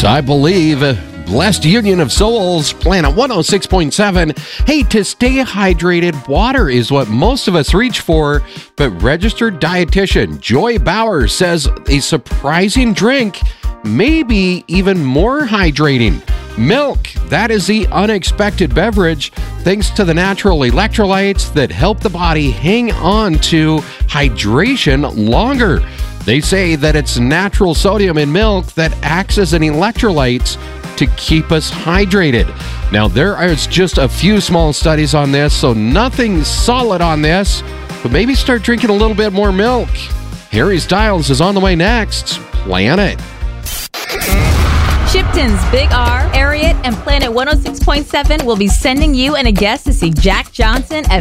Yes, I believe. Blessed Union of Souls, Planet 106.7. Hey, to stay hydrated, water is what most of us reach for, but registered dietitian Joy Bauer says a surprising drink may be even more hydrating. Milk, that is the unexpected beverage, thanks to the natural electrolytes that help the body hang on to hydration longer. They say that it's natural sodium in milk that acts as an electrolyte to keep us hydrated. Now, there is just a few small studies on this, so nothing solid on this, but maybe start drinking a little bit more milk. Harry Styles is on the way next. Planet. Shipton's Big R, Ariat, and Planet 106.7 will be sending you and a guest to see Jack Johnson at